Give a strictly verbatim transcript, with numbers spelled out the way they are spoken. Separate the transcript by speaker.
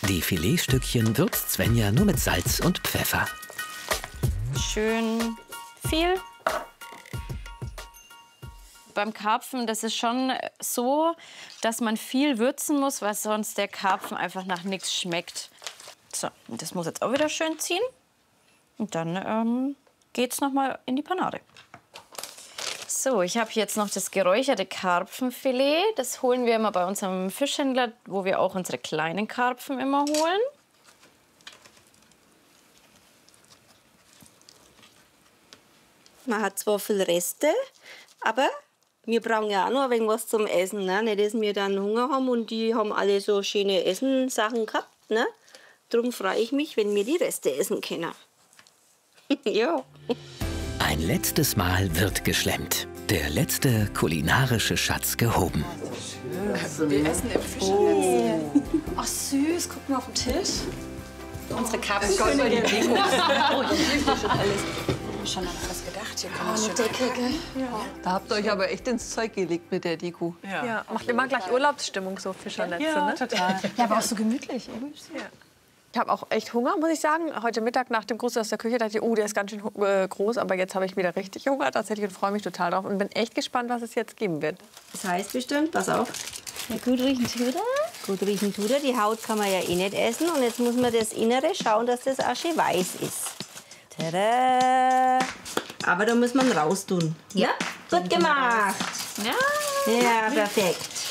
Speaker 1: Die Filetstückchen würzt Svenja nur mit Salz und Pfeffer.
Speaker 2: Schön viel. Beim Karpfen, das ist schon so, dass man viel würzen muss, weil sonst der Karpfen einfach nach nichts schmeckt. So, das muss jetzt auch wieder schön ziehen. Und dann ähm, geht's noch mal in die Panade. So, ich habe jetzt noch das geräucherte Karpfenfilet. Das holen wir immer bei unserem Fischhändler, wo wir auch unsere kleinen Karpfen immer holen.
Speaker 3: Man hat zwar viel Reste, aber wir brauchen ja auch noch ein wenig was zum Essen. Ne? Nicht, dass wir dann Hunger haben und die haben alle so schöne Essensachen gehabt. Ne? Darum freue ich mich, wenn wir die Reste essen können. Ja.
Speaker 1: Ein letztes Mal wird geschlemmt. Der letzte kulinarische Schatz gehoben.
Speaker 4: Wir essen im Fischernetz. Oh. Ach süß, guck mal auf den Tisch.
Speaker 2: Unsere Karpfenkönigin.
Speaker 4: Oh, hier ist schon alles. Schon an alles gedacht. Hier kann man Decke, gell?
Speaker 5: Ja. Da habt ihr euch aber echt ins Zeug gelegt mit der Deko.
Speaker 6: Ja. Ja. Macht immer gleich Urlaubsstimmung, so Fischernetze,
Speaker 4: ja,
Speaker 6: ne?
Speaker 4: total. Ja, aber auch so gemütlich. Ja.
Speaker 6: Ich habe auch echt Hunger, muss ich sagen. Heute Mittag nach dem Gruß aus der Küche dachte ich, oh, der ist ganz schön äh, groß. Aber jetzt habe ich wieder richtig Hunger tatsächlich und freue mich total drauf. Und bin echt gespannt, was es jetzt geben wird.
Speaker 3: Das heißt bestimmt, pass auf.
Speaker 2: Ja, gut riechen tut er.
Speaker 3: Gut riechen tut er. Die Haut kann man ja eh nicht essen. Und jetzt muss man das Innere schauen, dass das auch schön weiß ist. Tada! Aber da muss man raustun. Ja, gut gemacht.
Speaker 2: Ja.
Speaker 3: Ja, perfekt.